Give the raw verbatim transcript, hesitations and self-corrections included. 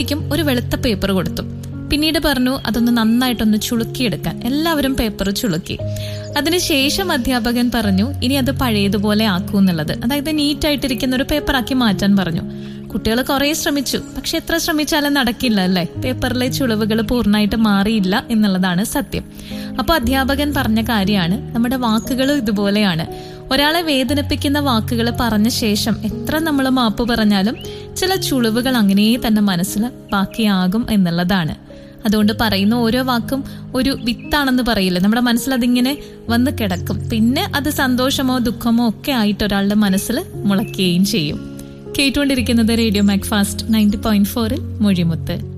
ഒരു വെളുത്ത പേപ്പർ കൊടുത്തു. പിന്നീട് പറഞ്ഞു അതൊന്ന് നന്നായിട്ടൊന്ന് ചുളുക്കിയെടുക്കാൻ. എല്ലാവരും പേപ്പർ ചുളുക്കി. അതിനുശേഷം അധ്യാപകൻ പറഞ്ഞു ഇനി അത് പഴയതുപോലെ ആക്കൂ എന്നുള്ളത്. അതായത് നീറ്റായിട്ടിരിക്കുന്ന ഒരു പേപ്പറാക്കി മാറ്റാൻ പറഞ്ഞു. കുട്ടികൾ കുറെ ശ്രമിച്ചു, പക്ഷെ എത്ര ശ്രമിച്ചാലും നടക്കില്ല അല്ലേ. പേപ്പറിലെ ചുളിവുകൾ പൂർണ്ണമായിട്ട് മാറിയില്ല എന്നുള്ളതാണ് സത്യം. അപ്പൊ അധ്യാപകൻ പറഞ്ഞ കാര്യമാണ്, നമ്മുടെ വാക്കുകളും ഇതുപോലെയാണ്. ഒരാളെ വേദനിപ്പിക്കുന്ന വാക്കുകൾ പറഞ്ഞ ശേഷം എത്ര നമ്മൾ മാപ്പ് പറഞ്ഞാലും ചില ചുളിവുകൾ അങ്ങനെ തന്നെ മനസ്സിൽ ബാക്കിയാകും എന്നുള്ളതാണ്. അതുകൊണ്ട് പറയുന്ന ഓരോ വാക്കും ഒരു വിത്താണെന്ന് പറയില്ല, നമ്മുടെ മനസ്സിൽ അതിങ്ങനെ വന്ന് കിടക്കും. പിന്നെ അത് സന്തോഷമോ ദുഃഖമോ ഒക്കെ ആയിട്ട് ഒരാളുടെ മനസ്സിൽ മുളയ്ക്കുകയും ചെയ്യും. കേട്ടുകൊണ്ടിരിക്കുന്നത് റേഡിയോ മാക്ഫാസ്റ്റ് നയൻറ്റി പോയിന്റ് ഫോറിൽ മൊഴിമുത്ത്.